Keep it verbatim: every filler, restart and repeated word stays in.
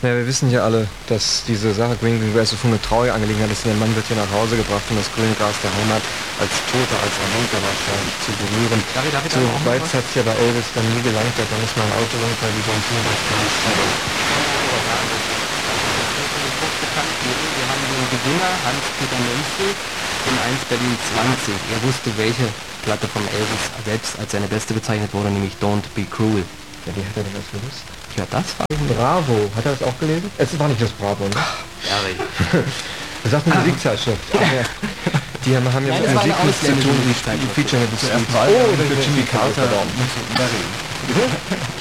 Ja, wir wissen ja alle, dass diese Sache Green Green Grass so eine traurige Angelegenheit ist. Der Mann wird hier nach Hause gebracht und das grüne Gras der Heimat als Toter, als Erwähnter wahrscheinlich zu berühren. Darf ich, darf ich so weit hat es ja bei Elvis dann nie gelangt, da ist mal ein Auto runter, wie sonst nur das Gras. Wir haben den Gewinner, Hans-Peter Menzel, in eins Berlin zwanzig. Er wusste, welche Platte von Elvis selbst als seine beste bezeichnet wurde, nämlich Don't Be Cruel. Ja, wie hat er denn das gewusst? Ja, das war... Bravo. Hat er das auch gelesen? Es war nicht das Bravo, ne? Ja, richtig. Das sagt eine Musikzeitschrift. Ach, ja. Die haben, haben ja Nein, mit das war Musik eine nichts zu tun, ausländische die Musikzeitschrift. Feature mit Zuerst Musik. mal Oh, für das Jimmy ist Carter verdammt. muss man reden.